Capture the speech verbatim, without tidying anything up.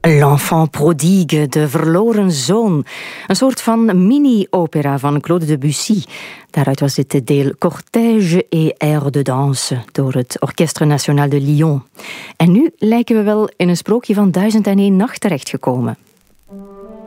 L'enfant prodigue, de verloren zoon. Een soort van mini-opera van Claude Debussy. Daaruit was dit de deel Cortège et Air de Danse door het Orchestre National de Lyon. En nu lijken we wel in een sprookje van Duizend en één Nacht terechtgekomen.